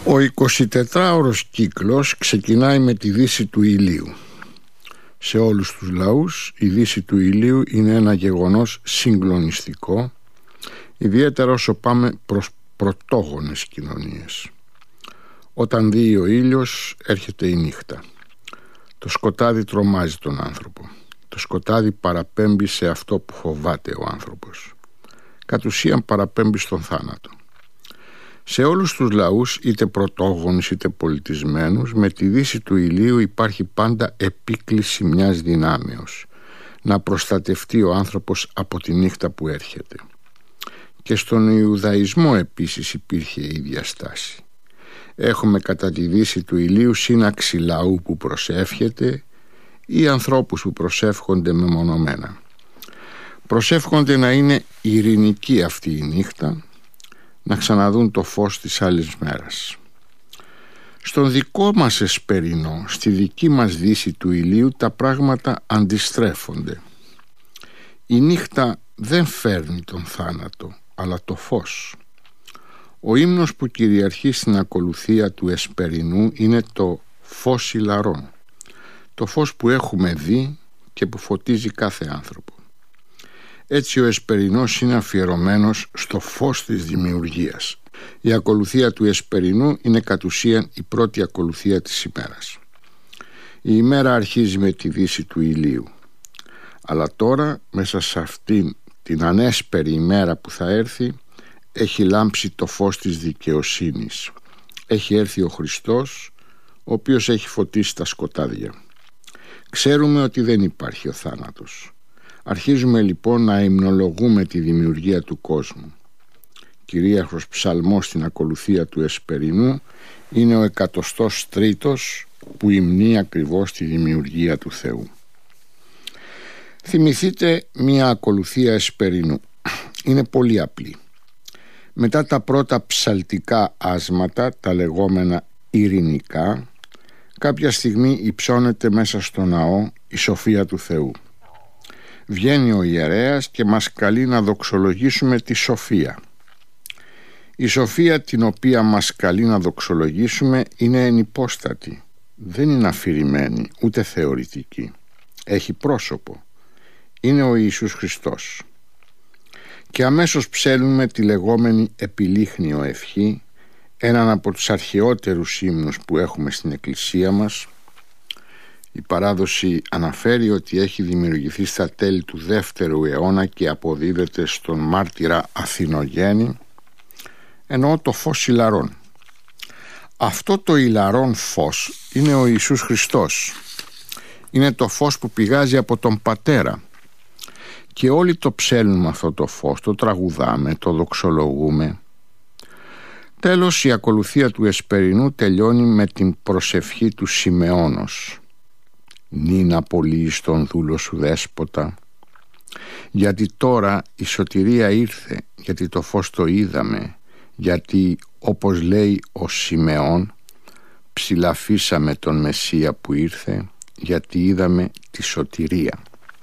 Ο 24ωρος κύκλος ξεκινάει με τη δύση του ηλίου. Σε όλους τους λαούς η δύση του ηλίου είναι ένα γεγονός συγκλονιστικό, ιδιαίτερα όσο πάμε προς πρωτόγονες κοινωνίες. Όταν δει ο ήλιος έρχεται η νύχτα. Το σκοτάδι τρομάζει τον άνθρωπο. Το σκοτάδι παραπέμπει σε αυτό που φοβάται ο άνθρωπος. Κατ' ουσίαν παραπέμπει στον θάνατο. Σε όλους τους λαούς, είτε πρωτόγονους είτε πολιτισμένους, με τη δύση του ηλίου υπάρχει πάντα επίκληση μιας δυνάμεως, να προστατευτεί ο άνθρωπος από τη νύχτα που έρχεται. Και στον Ιουδαϊσμό επίσης υπήρχε η ίδια στάση. Έχουμε κατά τη δύση του ηλίου σύναξη λαού που προσεύχεται ή ανθρώπους που προσεύχονται μεμονωμένα. Προσεύχονται να είναι ειρηνική αυτή η νύχτα, να ξαναδούν το φως της άλλης μέρας. Στον δικό μας Εσπερινό, στη δική μας δύση του ηλίου, τα πράγματα αντιστρέφονται. Η νύχτα δεν φέρνει τον θάνατο, αλλά το φως. Ο ύμνος που κυριαρχεί στην ακολουθία του Εσπερινού είναι το φως ηλαρών, το φως που έχουμε δει και που φωτίζει κάθε άνθρωπο. Έτσι ο Εσπερινός είναι αφιερωμένος στο φως της δημιουργίας. Η ακολουθία του Εσπερινού είναι κατ' ουσίαν η πρώτη ακολουθία της ημέρας. Η ημέρα αρχίζει με τη δύση του ηλίου. Αλλά τώρα, μέσα σε αυτήν την ανέσπερη ημέρα που θα έρθει, έχει λάμψει το φως της δικαιοσύνης. Έχει έρθει ο Χριστός, ο οποίος έχει φωτίσει τα σκοτάδια. Ξέρουμε ότι δεν υπάρχει ο θάνατος. Αρχίζουμε λοιπόν να υμνολογούμε τη δημιουργία του κόσμου. Κυρίαρχος ψαλμός στην ακολουθία του Εσπερινού είναι ο 103ος που υμνεί ακριβώς τη δημιουργία του Θεού. Θυμηθείτε μια ακολουθία Εσπερινού. Είναι πολύ απλή. Μετά τα πρώτα ψαλτικά άσματα, τα λεγόμενα ειρηνικά, κάποια στιγμή υψώνεται μέσα στο ναό η σοφία του Θεού. Βγαίνει ο ιερέας και μας καλεί να δοξολογήσουμε τη σοφία. Η σοφία την οποία μας καλεί να δοξολογήσουμε είναι ενυπόστατη. Δεν είναι αφηρημένη ούτε θεωρητική. Έχει πρόσωπο. Είναι ο Ιησούς Χριστός. Και αμέσως ψέλνουμε τη λεγόμενη επιλίχνιο ευχή, έναν από τους αρχαιότερους ύμνους που έχουμε στην εκκλησία μας. Η παράδοση αναφέρει ότι έχει δημιουργηθεί στα τέλη του 2ου αιώνα και αποδίδεται στον μάρτυρα Αθηνογέννη, εννοώ το φως ηλαρών. Αυτό το ηλαρών φως είναι ο Ιησούς Χριστός. Είναι το φως που πηγάζει από τον Πατέρα. Και όλοι το ψέλνουμε αυτό το φως, το τραγουδάμε, το δοξολογούμε. Τέλος, η ακολουθία του Εσπερινού τελειώνει με την προσευχή του Σιμεώνος. «Νυν απολύεις τον δούλο σου δέσποτα, γιατί τώρα η σωτηρία ήρθε, γιατί το φως το είδαμε, γιατί όπως λέει ο Σιμεών, ψηλαφίσαμε τον Μεσσία που ήρθε, γιατί είδαμε τη σωτηρία».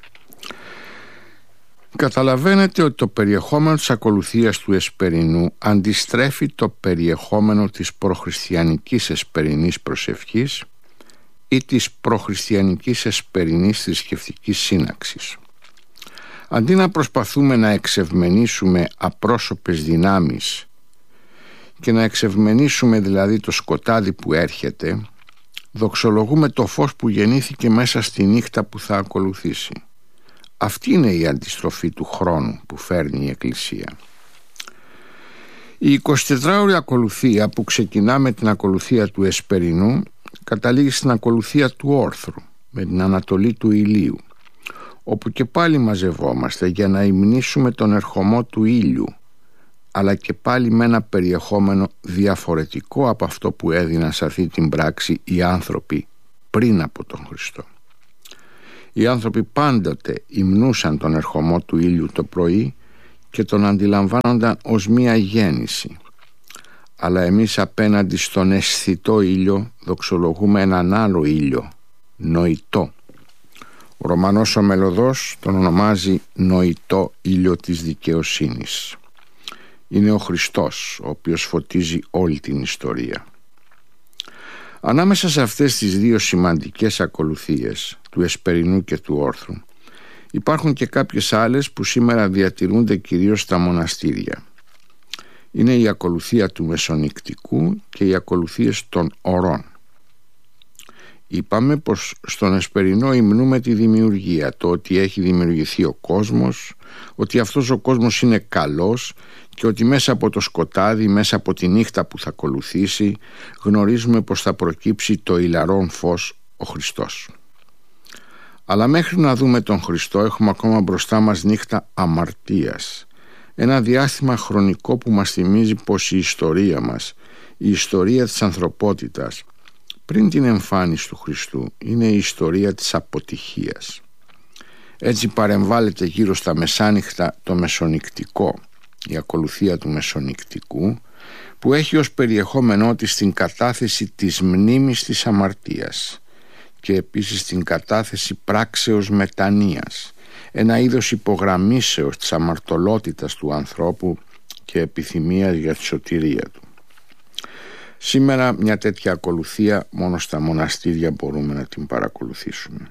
Καταλαβαίνετε ότι το περιεχόμενο της ακολουθίας του Εσπερινού αντιστρέφει το περιεχόμενο της προχριστιανικής εσπερινής προσευχής ή της προχριστιανικής εσπερινής θρησκευτικής σύναξης. Αντί να προσπαθούμε να εξευμενήσουμε απρόσωπες δυνάμεις και να εξευμενήσουμε δηλαδή το σκοτάδι που έρχεται, δοξολογούμε το φως που γεννήθηκε μέσα στη νύχτα που θα ακολουθήσει. Αυτή είναι η αντιστροφή του χρόνου που φέρνει η Εκκλησία. Η 24ωρη ακολουθία που ξεκινά με την ακολουθία του Εσπερινού καταλήγει στην ακολουθία του όρθρου με την ανατολή του ηλίου, όπου και πάλι μαζευόμαστε για να υμνήσουμε τον ερχομό του ήλιου, αλλά και πάλι με ένα περιεχόμενο διαφορετικό από αυτό που έδιναν σε αυτή την πράξη οι άνθρωποι πριν από τον Χριστό. Οι άνθρωποι πάντοτε υμνούσαν τον ερχομό του ήλιου το πρωί και τον αντιλαμβάνονταν ως μία γέννηση. Αλλά εμείς απέναντι στον αισθητό ήλιο δοξολογούμε έναν άλλο ήλιο, νοητό. Ο Ρωμανός ο Μελωδός τον ονομάζει νοητό ήλιο της δικαιοσύνης. Είναι ο Χριστός, ο οποίος φωτίζει όλη την ιστορία. Ανάμεσα σε αυτές τις δύο σημαντικές ακολουθίες, του εσπερινού και του όρθρου, υπάρχουν και κάποιες άλλες που σήμερα διατηρούνται κυρίως στα μοναστήρια. Είναι η ακολουθία του μεσονικτικού και οι ακολουθίες των ωρών. Είπαμε πως στον εσπερινό υμνούμε τη δημιουργία, το ότι έχει δημιουργηθεί ο κόσμος, ότι αυτός ο κόσμος είναι καλός και ότι μέσα από το σκοτάδι, μέσα από τη νύχτα που θα ακολουθήσει, γνωρίζουμε πως θα προκύψει το ηλαρόν φως, ο Χριστός. Αλλά μέχρι να δούμε τον Χριστό έχουμε ακόμα μπροστά μας νύχτα αμαρτίας, ένα διάστημα χρονικό που μας θυμίζει πως η ιστορία μας, η ιστορία της ανθρωπότητας πριν την εμφάνιση του Χριστού, είναι η ιστορία της αποτυχίας. Έτσι παρεμβάλλεται γύρω στα μεσάνυχτα το μεσονικτικό, η ακολουθία του μεσονικτικού, που έχει ως περιεχόμενό της την κατάθεση της μνήμης της αμαρτίας και επίσης την κατάθεση πράξεως μετανοίας, ένα είδος υπογραμμίσεως της αμαρτωλότητας του ανθρώπου και επιθυμίας για τη σωτηρία του. Σήμερα μια τέτοια ακολουθία μόνο στα μοναστήρια μπορούμε να την παρακολουθήσουμε.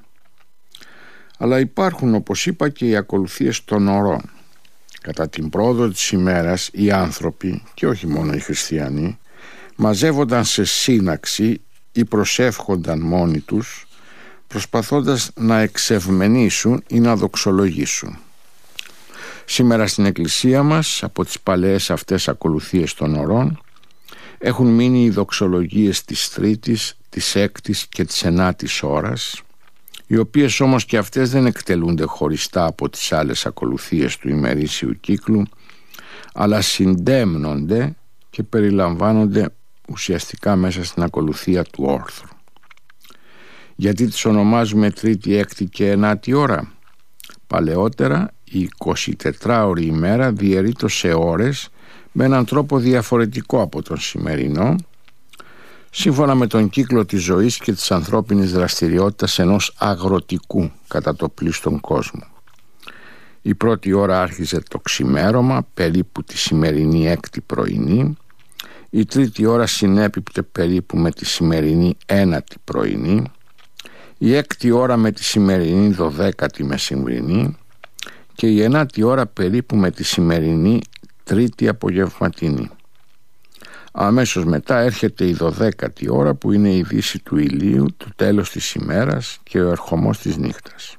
Αλλά υπάρχουν, όπως είπα, και οι ακολουθίες των ωρών. Κατά την πρόοδο της ημέρας οι άνθρωποι, και όχι μόνο οι χριστιανοί, μαζεύονταν σε σύναξη ή προσεύχονταν μόνοι τους, προσπαθώντας να εξευμενήσουν ή να δοξολογήσουν. Σήμερα στην Εκκλησία μας, από τις παλαιές αυτές ακολουθίες των ωρών, έχουν μείνει οι δοξολογίες της Τρίτης, της Έκτης και της Ενάτης ώρας, οι οποίες όμως και αυτές δεν εκτελούνται χωριστά από τις άλλες ακολουθίες του ημερήσιου κύκλου, αλλά συντέμνονται και περιλαμβάνονται ουσιαστικά μέσα στην ακολουθία του όρθρου. Γιατί τις ονομάζουμε Τρίτη, Έκτη και Ενάτη ώρα? Παλαιότερα η 24ωρη ημέρα διαιρείτο σε ώρες με έναν τρόπο διαφορετικό από τον σημερινό, σύμφωνα με τον κύκλο της ζωής και της ανθρώπινης δραστηριότητας ενός αγροτικού κατά το πλήστον κόσμο. Η πρώτη ώρα άρχιζε το ξημέρωμα, περίπου τη σημερινή έκτη πρωινή. Η τρίτη ώρα συνέπιπτε περίπου με τη σημερινή ένατη πρωινή. Η έκτη ώρα με τη σημερινή 12η μεσημβρινή και η ενάτη ώρα περίπου με τη σημερινή τρίτη απογευματινή. Αμέσως μετά έρχεται η 12η ώρα που είναι η δύση του ηλίου, το τέλος της ημέρας και ο ερχομός της νύχτας.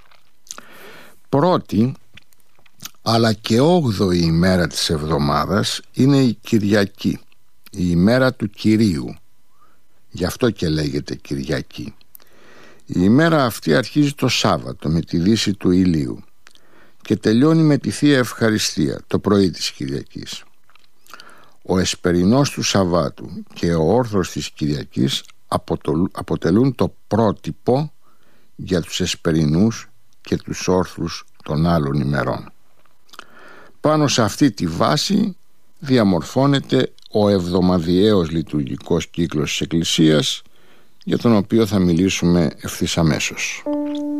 Πρώτη αλλά και 8η ημέρα της εβδομάδας είναι η Κυριακή, η ημέρα του Κυρίου. Γι' αυτό και λέγεται Κυριακή. Η ημέρα αυτή αρχίζει το Σάββατο με τη δύση του ηλίου και τελειώνει με τη Θεία Ευχαριστία το πρωί της Κυριακής. Ο εσπερινός του Σαββάτου και ο όρθρος της Κυριακής αποτελούν το πρότυπο για τους εσπερινούς και τους όρθρους των άλλων ημερών. Πάνω σε αυτή τη βάση διαμορφώνεται ο εβδομαδιαίος λειτουργικός κύκλος της Εκκλησίας, για τον οποίο θα μιλήσουμε ευθύς αμέσως.